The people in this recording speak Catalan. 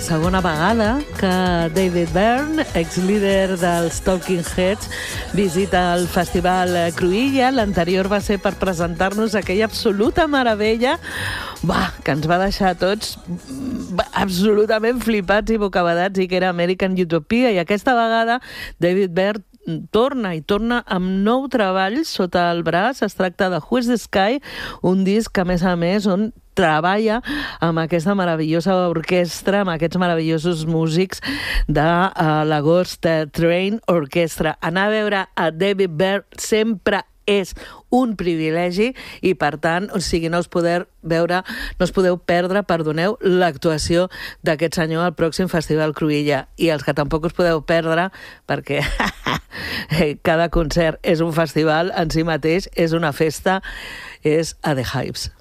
Segona vegada que David Byrne, ex-líder dels Talking Heads, visita el Festival Cruïlla. L'anterior va ser per presentar-nos aquella absoluta meravella que ens va deixar tots absolutament flipats i bocabadats, i que era American Utopia. I aquesta vegada David Byrne torna amb nou treball sota el braç. Es tracta de Who is the Sky, un disc a més, on treballa amb aquesta meravellosa orquestra, amb aquests meravellosos músics de la Ghost Train Orchestra. Anar a veure a David Byrne sempre és un privilegi i, per tant, no us podeu perdre, l'actuació d'aquest senyor al pròxim Festival Cruïlla. I els que tampoc us podeu perdre, perquè cada concert és un festival en si mateix, és una festa, és a The Hives.